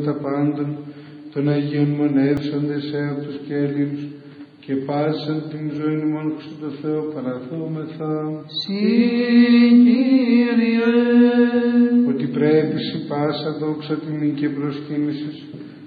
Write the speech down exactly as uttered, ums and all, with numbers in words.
ονόματα πάντων των Αγίων Μονεύσαντες έαυτους και Ελλήνους και πάσαν την ζωή μόνο στο Θεό παραθόμεθα. Συ Κύριε, ότι πρέπει σοι πάσα δόξα τιμή και προσκύνησης